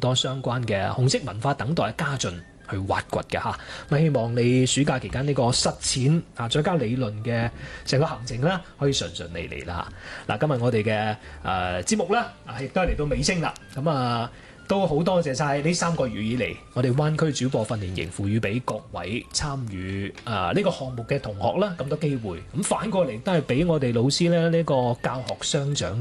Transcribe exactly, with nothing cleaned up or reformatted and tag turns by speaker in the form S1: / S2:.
S1: 多相關嘅紅色文化等待家進去挖掘嘅嚇。咁希望你暑假期間呢個實踐啊，再加理論嘅成個行程啦，可以順順利利啦。嗱，今日我哋嘅誒節目啦，啊亦都係嚟到尾聲啦。咁啊〜都好多謝晒呢三個月以嚟，我哋灣區主播訓練營賦予俾各位參與啊呢個項目嘅同學啦咁多機會，咁反過嚟都係俾我哋老師咧呢個教學相長